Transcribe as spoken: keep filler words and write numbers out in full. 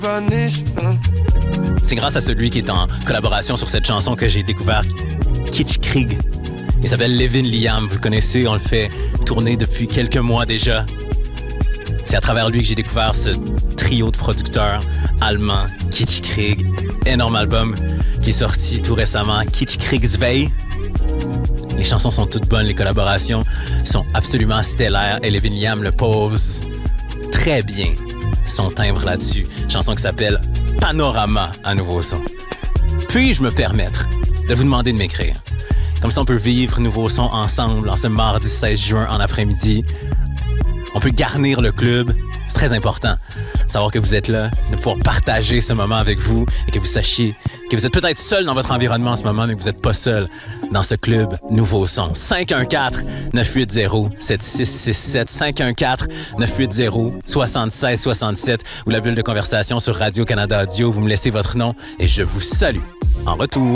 C'est grâce à celui qui est en collaboration sur cette chanson que j'ai découvert Kitsch Krieg. Il s'appelle Levin Liam, vous le connaissez, on le fait tourner depuis quelques mois déjà. C'est à travers lui que j'ai découvert ce trio de producteurs allemands, Kitsch Krieg, énorme album qui est sorti tout récemment, Kitsch Krieg zwei. Les chansons sont toutes bonnes, les collaborations sont absolument stellaires et Levin Liam le pose très bien, son timbre là-dessus. Chanson qui s'appelle Panorama à Nouveau Son. Puis-je me permettre de vous demander de m'écrire? Comme ça, on peut vivre Nouveau Son ensemble en ce mardi seize juin en après-midi. On peut garnir le club. C'est très important de savoir que vous êtes là, de pouvoir partager ce moment avec vous et que vous sachiez que vous êtes peut-être seul dans votre environnement en ce moment, mais que vous n'êtes pas seul dans ce club Nouveau Son. cinq un quatre neuf huit zéro sept six six sept cinq un quatre neuf huit zéro sept six six sept ou la bulle de conversation sur Radio-Canada Audio. Vous me laissez votre nom et je vous salue. En retour.